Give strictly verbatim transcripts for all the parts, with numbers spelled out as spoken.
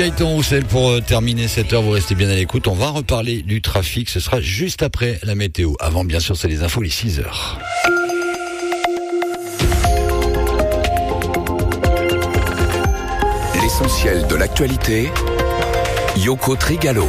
Gaëtan Roussel pour euh, terminer cette heure. Vous restez bien à l'écoute. On va reparler du trafic. Ce sera juste après la météo. Avant, bien sûr, c'est les infos, les six heures. L'essentiel de l'actualité, Yoko Trigalo.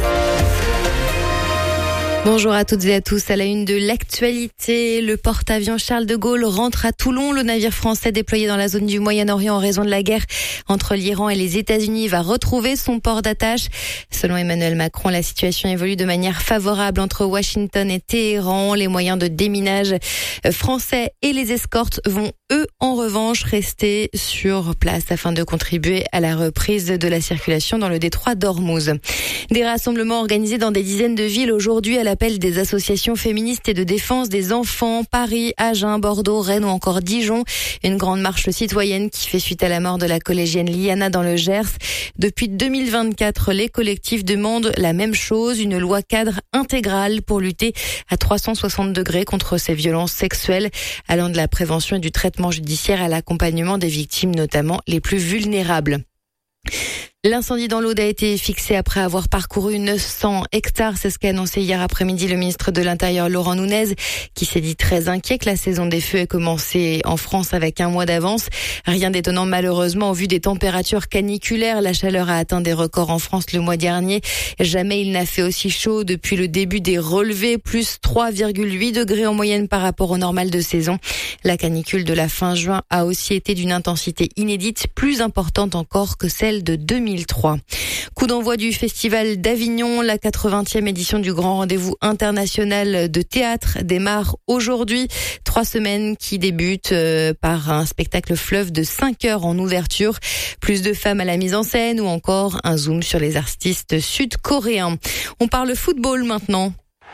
Bonjour à toutes et à tous. À la une de l'actualité, le porte-avions Charles de Gaulle rentre à Toulon. Le navire français déployé dans la zone du Moyen-Orient en raison de la guerre entre l'Iran et les États-Unis va retrouver son port d'attache. Selon Emmanuel Macron, la situation évolue de manière favorable entre Washington et Téhéran. Les moyens de déminage français et les escortes vont, eux, en revanche, rester sur place afin de contribuer à la reprise de la circulation dans le détroit d'Ormuz. Des rassemblements organisés dans des dizaines de villes aujourd'hui à l'appel des associations féministes et de défense des enfants. Paris, Agen, Bordeaux, Rennes ou encore Dijon. Une grande marche citoyenne qui fait suite à la mort de la collégienne Liana dans le Gers. Depuis deux mille vingt-quatre, les collectifs demandent la même chose, une loi cadre intégrale pour lutter à trois cent soixante degrés contre ces violences sexuelles, allant de la prévention et du traitement judiciaire à l'accompagnement des victimes, notamment les plus vulnérables. L'incendie dans l'Aude a été fixé après avoir parcouru neuf cents hectares. C'est ce qu'a annoncé hier après-midi le ministre de l'Intérieur Laurent Nunez, qui s'est dit très inquiet que la saison des feux ait commencé en France avec un mois d'avance. Rien d'étonnant malheureusement au vu des températures caniculaires. La chaleur a atteint des records en France le mois dernier. Jamais il n'a fait aussi chaud depuis le début des relevés, plus trois virgule huit degrés en moyenne par rapport au normal de saison. La canicule de la fin juin a aussi été d'une intensité inédite, plus importante encore que celle de deux mille trois. Coup d'envoi du Festival d'Avignon, la quatre-vingtième édition du grand rendez-vous international de théâtre démarre aujourd'hui. Trois semaines qui débutent par un spectacle fleuve de cinq heures en ouverture. Plus de femmes à la mise en scène ou encore un zoom sur les artistes sud-coréens. On parle football maintenant.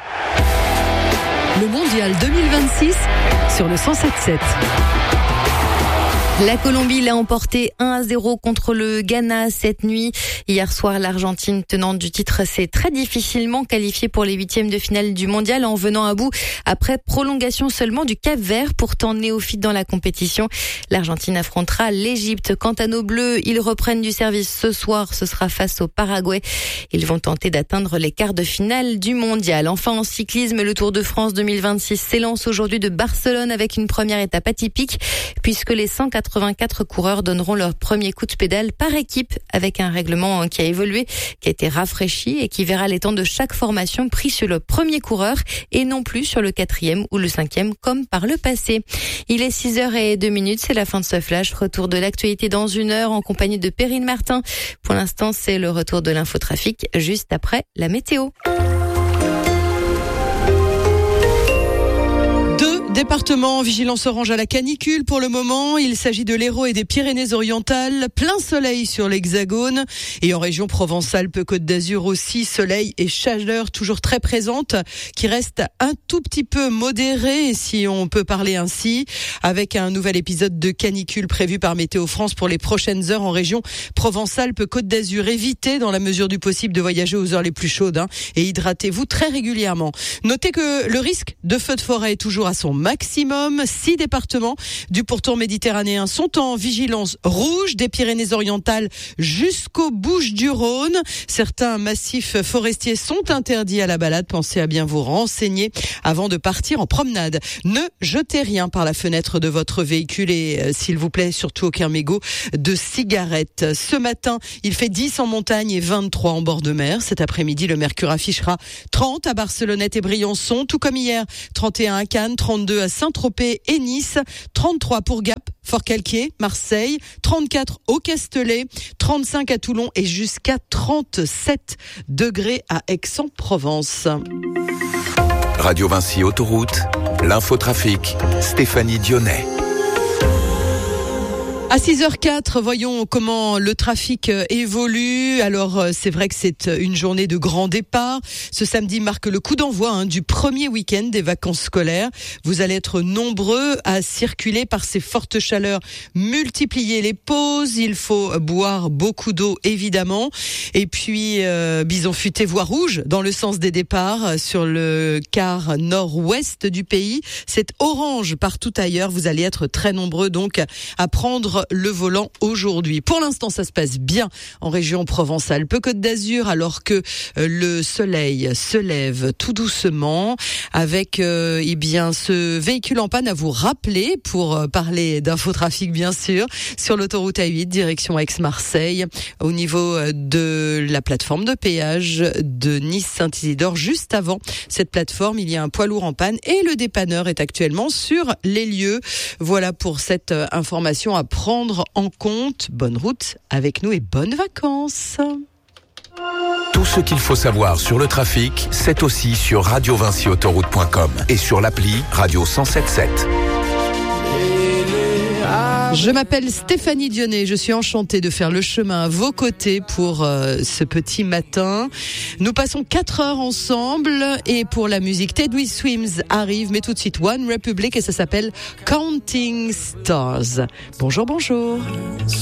Le mondial deux mille vingt-six sur le cent sept sept. La Colombie l'a emporté un à zéro contre le Ghana cette nuit. Hier soir, l'Argentine, tenante du titre, s'est très difficilement qualifiée pour les huitièmes de finale du mondial en venant à bout après prolongation seulement du Cap-Vert, pourtant néophyte dans la compétition. L'Argentine affrontera l'Égypte. Quant à nos Bleus, ils reprennent du service ce soir. Ce sera face au Paraguay. Ils vont tenter d'atteindre les quarts de finale du mondial. Enfin, en cyclisme, le Tour de France deux mille vingt-six s'élance aujourd'hui de Barcelone avec une première étape atypique puisque les cent quatre-vingt-quatre coureurs donneront leur premier coup de pédale par équipe avec un règlement qui a évolué, qui a été rafraîchi et qui verra les temps de chaque formation pris sur le premier coureur et non plus sur le quatrième ou le cinquième comme par le passé. Il est six heures zéro deux minutes, c'est la fin de ce flash. Retour de l'actualité dans une heure en compagnie de Perrine Martin. Pour l'instant, c'est le retour de l'infotrafic juste après la météo. Département, vigilance orange à la canicule pour le moment. Il s'agit de l'Hérault et des Pyrénées-Orientales. Plein soleil sur l'Hexagone. Et en région Provence-Alpes-Côte d'Azur aussi, soleil et chaleur toujours très présente, qui reste un tout petit peu modérée, si on peut parler ainsi, avec un nouvel épisode de canicule prévu par Météo France pour les prochaines heures en région Provence-Alpes-Côte d'Azur. Évitez, dans la mesure du possible, de voyager aux heures les plus chaudes hein, et hydratez-vous très régulièrement. Notez que le risque de feu de forêt est toujours à son maximum. Six départements du pourtour méditerranéen sont en vigilance rouge, des Pyrénées-Orientales jusqu'aux Bouches-du-Rhône. Certains massifs forestiers sont interdits à la balade. Pensez à bien vous renseigner avant de partir en promenade. Ne jetez rien par la fenêtre de votre véhicule et, euh, s'il vous plaît, surtout aucun mégot de cigarettes. Ce matin, il fait dix en montagne et vingt-trois en bord de mer. Cet après-midi, le mercure affichera trente à Barcelonnette et Briançon, tout comme hier. trente et un à Cannes, trente-deux à Saint-Tropez et Nice, trente-trois pour Gap, Fort-Calquier, Marseille, trente-quatre au Castellet, trente-cinq à Toulon et jusqu'à trente-sept degrés à Aix-en-Provence. Radio Vinci Autoroute, l'infotrafic, Stéphanie Dionnet. À six heures quatre, voyons comment le trafic évolue. Alors, c'est vrai que c'est une journée de grand départ. Ce samedi marque le coup d'envoi hein, du premier week-end des vacances scolaires. Vous allez être nombreux à circuler par ces fortes chaleurs. Multipliez les pauses. Il faut boire beaucoup d'eau, évidemment. Et puis, euh, bison futé, voie rouge dans le sens des départs sur le quart nord-ouest du pays. C'est orange partout ailleurs. Vous allez être très nombreux donc à prendre prendre le volant aujourd'hui. Pour l'instant, ça se passe bien en région Provence-Alpes-Côte d'Azur, alors que le soleil se lève tout doucement, avec euh, eh bien ce véhicule en panne à vous rappeler pour parler d'infotrafic bien sûr, sur l'autoroute A huit direction Aix-Marseille, au niveau de la plateforme de péage de Nice-Saint-Isidore. Juste avant cette plateforme, il y a un poids lourd en panne et le dépanneur est actuellement sur les lieux. Voilà pour cette information à prendre en compte. Bonne route avec nous et bonnes vacances. Tout ce qu'il faut savoir sur le trafic, c'est aussi sur radio vinci autoroute point com et sur l'appli Radio cent sept sept. Je m'appelle Stéphanie Dionnet, je suis enchantée de faire le chemin à vos côtés pour euh, ce petit matin. Nous passons quatre heures ensemble et pour la musique, Teddy Swims arrive, mais tout de suite One Republic et ça s'appelle Counting Stars. Bonjour, bonjour.